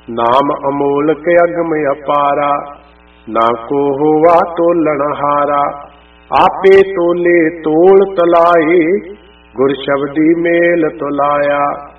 नाम अमोलक अगम अपारा, ना को होवा तोलन हारा। आपे तोले तोल तलाए, गुर शब्दी मेल तुलाया।